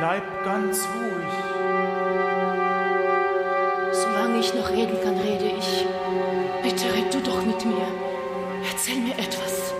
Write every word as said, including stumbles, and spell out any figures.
Bleib ganz ruhig. Solange ich noch reden kann, rede ich. Bitte red du doch mit mir. Erzähl mir etwas.